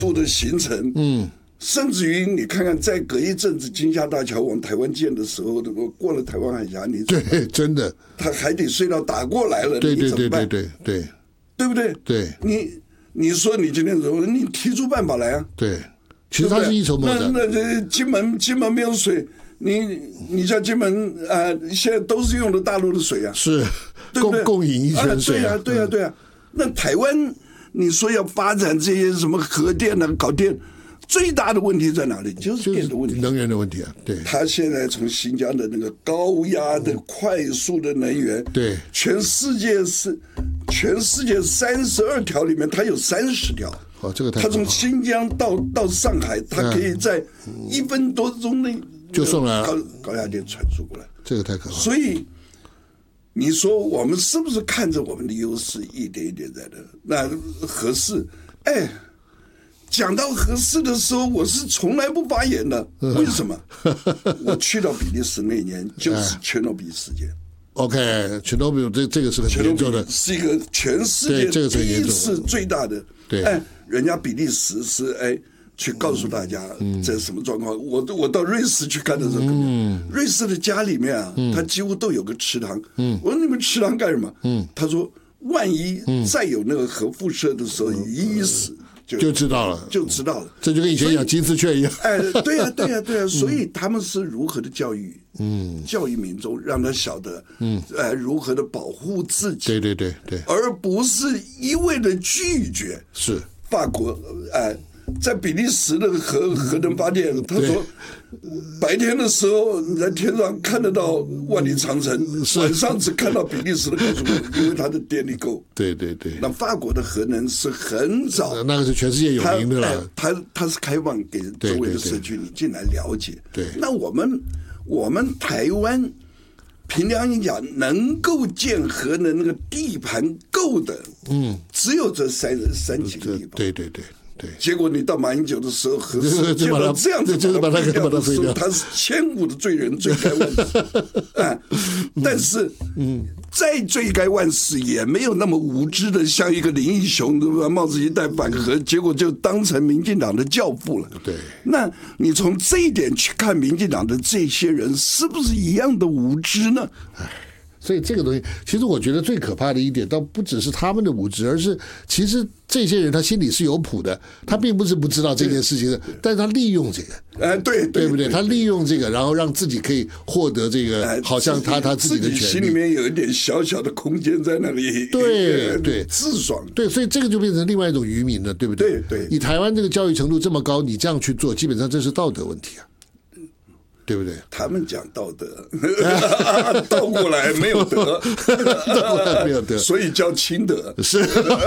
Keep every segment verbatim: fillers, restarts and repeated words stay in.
度的形成，嗯，甚至于你看看，在隔一阵子金厦大桥往台湾建的时候，过了台湾海峡，你对，真的， 他海底隧道打过来了， 对对对你怎么办？ 对对对， 对不对？ 对， 你你说你今天怎么？你提出办法来啊！ 对，其实他是一筹莫展。 那那金门金门没有水，你你像金门啊、呃，现在都是用的大陆的水啊， 是对不对？ 共共饮一泉水啊！对啊，对啊，对啊。那台湾，你说要发展这些什么核电啊、搞电，最大的问题在哪里？就是电的问题， 能源的问题啊。对， 他现在从新疆的那个高压的、快速的能源， 对， 全世界是全世界三十二条里面，它有三十条。 哦，这个太他从新疆到到上海，他可以在一分多钟内就送来了高高压电传输过来， 这个太可怕。 所以你说我们是不是看着我们的优势一点一点在的？那核四，哎，讲到核四的时候，我是从来不发言的。为什么？我去到比利时那年就是切诺比事件。 OK， 切诺比这这个是很严重的， 是一个全世界第一次最大的。 对， 哎，人家比利时是哎。去告诉大家这是什么状况。嗯、我我到瑞士去看的时候，嗯、瑞士的家里面啊，嗯、他几乎都有个池塘。嗯、我说你们池塘干什么？嗯、他说万一再有那个核辐射的时候，鱼一死就就知道了， 就知道了。 这就跟以前养金丝雀一样。 哎，对呀、啊，对呀、啊，对呀、啊。所以他们是如何的教育？嗯，教育民众，让他晓得，嗯，呃，如何的保护自己。 对对对对， 而不是一味的拒绝。 是法国，哎。在比利时的核核能发电，他说白天的时候你在天上看得到万里长城，晚上只看到比利时的高速公路，因为它的电力够。 对对对。 那法国的核能是很早， 那个是全世界有名的了。 它它它是开放给周围的社区你进来了解。 对。 那我们我们台湾凭良心讲，能够建核能那个地盘够的，嗯，只有这三三几个地方。 对对对。对， 结果你到马英九的时候，核四结果这样子就是把他给把他废掉，他是千古的罪人，罪该万死。啊，但是，嗯，再罪该万死也没有那么无知的，像一个林义雄对吧？帽子一戴反核，结果就当成民进党的教父了。 对， 那你从这一点去看民进党的这些人，是不是一样的无知呢？ 唉。所以这个东西，其实我觉得最可怕的一点，倒不只是他们的无知，而是其实这些人他心里是有谱的，他并不是不知道这件事情的，但是他利用这个， 哎，对对不对？他利用这个，然后让自己可以获得这个，好像他他自己的权利， 心里面有一点小小的空间在那里， 对对， 自爽， 对，所以这个就变成另外一种愚民了，对不对？ 对对， 以台湾这个教育程度这么高，你这样去做，基本上这是道德问题啊。对不对？ 他们讲道德，倒过来没有德， 倒过来没有德， 所以叫清德。 是，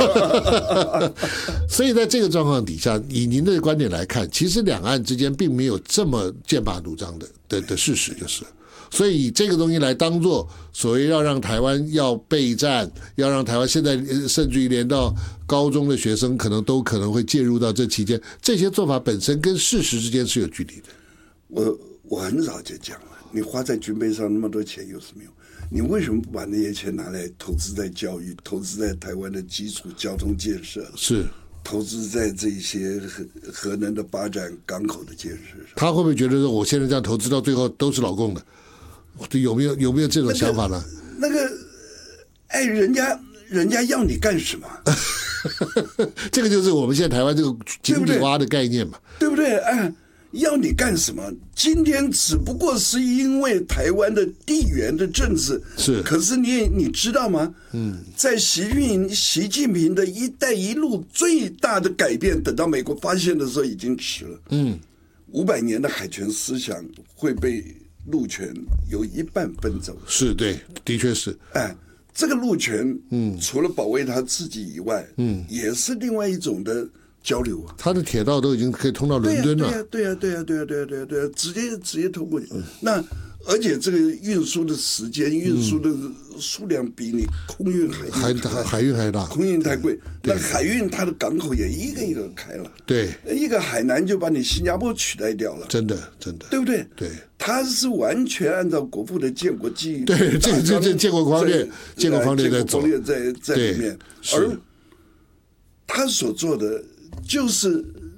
所以在这个状况底下，以您的观点来看，其实两岸之间并没有这么剑拔弩张的的的事实，就是。所以以这个东西来当做所谓要让台湾要备战，要让台湾现在甚至于连到高中的学生可能都可能会介入到这期间，这些做法本身跟事实之间是有距离的。 我。我很早就讲了，你花在军备上那么多钱有什么用？你为什么不把那些钱拿来投资在教育，投资在台湾的基础交通建设？ 是投资在这些核核能的发展、港口的建设上。 他会不会觉得说，我现在这样投资到最后都是老共的？有没有有没有这种想法呢？ 那个，那个哎，人家人家要你干什么？ 这个就是我们现在台湾这个井底蛙的概念嘛， 对不对？哎。要你干什么？今天只不过是因为台湾的地缘的政治， 是。 可是你你知道吗？嗯，在习近习近平的一带一路最大的改变，等到美国发现的时候已经迟了。嗯，五百年的海权思想会被陆权有一半分走。 是，对，的确是。 哎，这个陆权，嗯，除了保卫他自己以外，嗯，也是另外一种的。交流啊， 他的铁道都已经可以通到伦敦了。 对呀、啊，对呀、啊，对呀、啊，对呀、啊，对呀、啊，对呀、啊，直接直接通过去。嗯、那而且这个运输的时间、运输的数量比你空运海运海海运还大， 空运太贵。那海运它的港口也一个一个开了。 对， 一个海南就把你新加坡取代掉了。 真的，真的， 对不对？ 对， 它是完全按照国父的建国记忆。 对，这这这建国方略，建国方略在走， 在在里面，而他所做的。就是